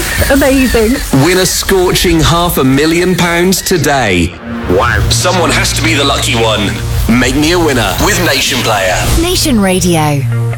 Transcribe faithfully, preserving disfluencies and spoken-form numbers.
That's amazing. Win a scorching half a million pounds today. Wow. Someone has to be the lucky one. Make me a winner with Nation Player. Nation Radio.